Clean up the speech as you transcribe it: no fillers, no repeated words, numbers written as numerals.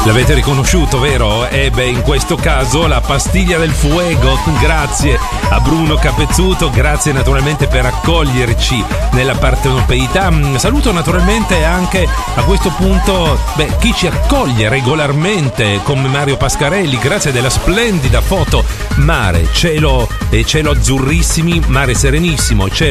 L'avete riconosciuto, vero? E beh, in questo caso la pastiglia del fuego. Grazie a Bruno Capezzuto, grazie naturalmente per accoglierci nella partenopeiità. Saluto naturalmente anche a questo punto chi ci accoglie regolarmente, come Mario Pascarelli, grazie della splendida foto. Mare, cielo e cielo azzurrissimi, mare serenissimo, cielo